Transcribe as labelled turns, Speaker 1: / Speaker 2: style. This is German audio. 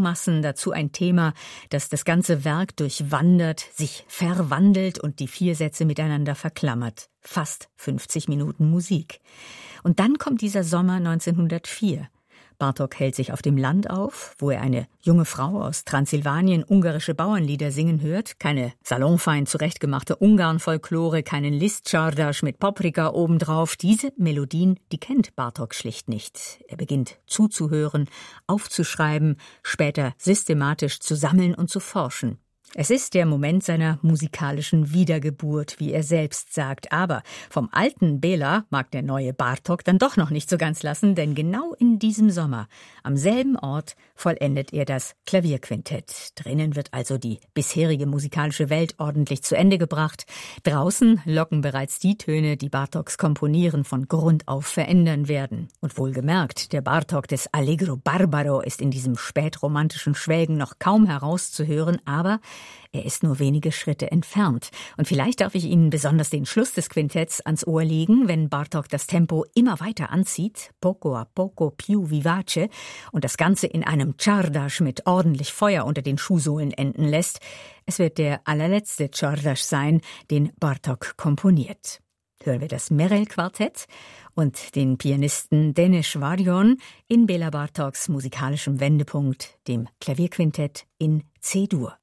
Speaker 1: Klangmassen, dazu ein Thema, das das ganze Werk durchwandert, sich verwandelt und die 4 Sätze miteinander verklammert. Fast 50 Minuten Musik. Und dann kommt dieser Sommer 1904. Bartók hält sich auf dem Land auf, wo er eine junge Frau aus Transsilvanien ungarische Bauernlieder singen hört. Keine salonfein zurechtgemachte Ungarn-Folklore, keinen Liszt-Csardas mit Paprika obendrauf. Diese Melodien, die kennt Bartók schlicht nicht. Er beginnt zuzuhören, aufzuschreiben, später systematisch zu sammeln und zu forschen. Es ist der Moment seiner musikalischen Wiedergeburt, wie er selbst sagt. Aber vom alten Béla mag der neue Bartók dann doch noch nicht so ganz lassen, denn genau in diesem Sommer, am selben Ort, vollendet er das Klavierquintett. Drinnen wird also die bisherige musikalische Welt ordentlich zu Ende gebracht. Draußen locken bereits die Töne, die Bartóks Komponieren von Grund auf verändern werden. Und wohlgemerkt, der Bartók des Allegro Barbaro ist in diesem spätromantischen Schwelgen noch kaum herauszuhören, aber er ist nur wenige Schritte entfernt. Und vielleicht darf ich Ihnen besonders den Schluss des Quintetts ans Ohr legen, wenn Bartók das Tempo immer weiter anzieht, poco a poco più vivace, und das Ganze in einem Csardas mit ordentlich Feuer unter den Schuhsohlen enden lässt. Es wird der allerletzte Csardas sein, den Bartók komponiert. Hören wir das Merel-Quartett und den Pianisten Dénes Varion in Béla Bartóks musikalischem Wendepunkt, dem Klavierquintett in C-Dur.